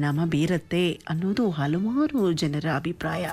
ಪರಿಣಾಮ ಬೀರುತ್ತೆ ಅನ್ನೋದು ಹಲವಾರು ಜನರ ಅಭಿಪ್ರಾಯ.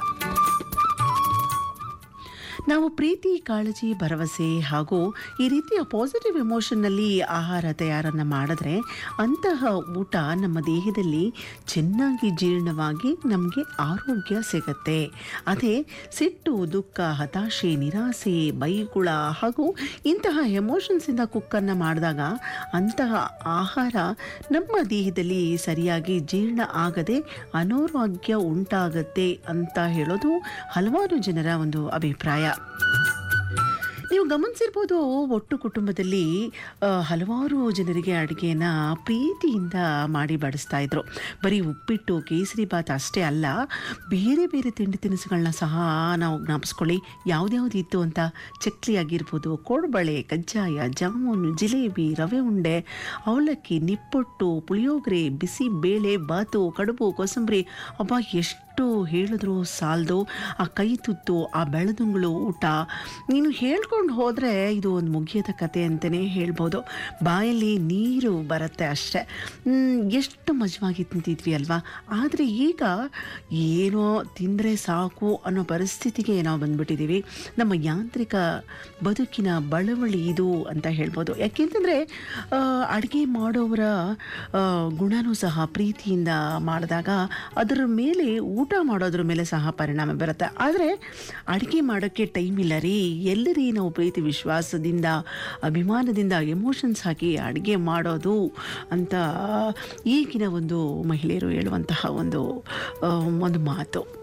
ನಾವು ಪ್ರೀತಿ, ಕಾಳಜಿ, ಭರವಸೆ ಹಾಗೂ ಈ ರೀತಿಯ ಪಾಸಿಟಿವ್ ಎಮೋಷನ್ನಲ್ಲಿ ಆಹಾರ ತಯಾರನ್ನು ಮಾಡಿದ್ರೆ ಅಂತಹ ಊಟ ನಮ್ಮ ದೇಹದಲ್ಲಿ ಚೆನ್ನಾಗಿ ಜೀರ್ಣವಾಗಿ ನಮಗೆ ಆರೋಗ್ಯ ಸಿಗುತ್ತೆ. ಅದೇ ಸಿಟ್ಟು, ದುಃಖ, ಹತಾಶೆ, ನಿರಾಸೆ, ಬೈಗುಳ ಹಾಗೂ ಇಂತಹ ಎಮೋಷನ್ಸಿಂದ ಕುಕ್ಕನ್ನು ಮಾಡಿದಾಗ ಅಂತಹ ಆಹಾರ ನಮ್ಮ ದೇಹದಲ್ಲಿ ಸರಿಯಾಗಿ ಜೀರ್ಣ ಆಗದೆ ಅನಾರೋಗ್ಯ ಉಂಟಾಗತ್ತೆ ಅಂತ ಹೇಳೋದು ಹಲವಾರು ಜನರ ಒಂದು ಅಭಿಪ್ರಾಯ. ನೀವು ಗಮನಿಸಿರ್ಬೋದು, ಒಟ್ಟು ಕುಟುಂಬದಲ್ಲಿ ಹಲವಾರು ಜನರಿಗೆ ಅಡುಗೆಯನ್ನು ಪ್ರೀತಿಯಿಂದ ಮಾಡಿ ಬಡಿಸ್ತಾ ಇದ್ರು. ಬರೀ ಉಪ್ಪಿಟ್ಟು, ಕೇಸರಿ ಬಾತ್ ಅಷ್ಟೇ ಅಲ್ಲ, ಬೇರೆ ಬೇರೆ ತಿಂಡಿ ತಿನಿಸುಗಳನ್ನ ಸಹ ನಾವು ಜ್ಞಾಪಿಸ್ಕೊಳ್ಳಿ. ಯಾವ್ದ್ಯಾವ್ದು ಇತ್ತು ಅಂತ. ಚಕ್ಲಿ ಆಗಿರ್ಬೋದು, ಕೋಡ್ಬಳೆ, ಕಜ್ಜಾಯ, ಜಾಮೂನು, ಜಿಲೇಬಿ, ರವೆ ಉಂಡೆ, ಅವಲಕ್ಕಿ, ನಿಪ್ಪಟ್ಟು, ಪುಳಿಯೋಗರೆ, ಬಿಸಿ ಬೇಳೆ ಬಾತು, ಕಡುಬು, ಕೋಸಂಬರಿ. ಅಬ್ಬಾ, ಎಷ್ಟು ಹೇಳಿದ್ರು ಸಾಲದು. ಆ ಕೈ ತುತ್ತು, ಆ ಬೆಳದುಂಗಳು ಊಟ, ನೀನು ಹೇಳ್ಕೊಂಡು ಹೋದರೆ ಇದು ಒಂದು ಮುಗಿಯದ ಕತೆ ಅಂತಲೇ ಹೇಳ್ಬೋದು. ಬಾಯಲ್ಲಿ ನೀರು ಬರುತ್ತೆ ಅಷ್ಟೆ. ಎಷ್ಟು ಮಜವಾಗಿ ತಿಂತಿದ್ವಿ ಅಲ್ವಾ. ಆದರೆ ಈಗ ಏನೋ ತಿಂದರೆ ಸಾಕು ಅನ್ನೋ ಪರಿಸ್ಥಿತಿಗೆ ನಾವು ಬಂದ್ಬಿಟ್ಟಿದ್ದೀವಿ. ನಮ್ಮ ಯಾಂತ್ರಿಕ ಬದುಕಿನ ಬಳವಳಿ ಇದು ಅಂತ ಹೇಳ್ಬೋದು. ಯಾಕೆಂತಂದರೆ ಅಡುಗೆ ಮಾಡೋವರ ಗುಣನೂ ಸಹ ಪ್ರೀತಿಯಿಂದ ಮಾಡಿದಾಗ ಅದರ ಮೇಲೆ ಊಟ ಮಾಡೋದ್ರ ಮೇಲೆ ಸಹ ಪರಿಣಾಮ ಬರುತ್ತೆ. ಆದರೆ ಅಡುಗೆ ಮಾಡೋಕ್ಕೆ ಟೈಮ್ ಇಲ್ಲ ರೀ, ಎಲ್ಲರಿ ನಾವು ಪ್ರೀತಿ ವಿಶ್ವಾಸದಿಂದ ಅಭಿಮಾನದಿಂದ ಎಮೋಷನ್ಸ್ ಹಾಕಿ ಅಡುಗೆ ಮಾಡೋದು ಅಂತ ಈಗಿನ ಒಂದು ಮಹಿಳೆಯರು ಹೇಳುವಂತಹ ಒಂದು ಮಾತು.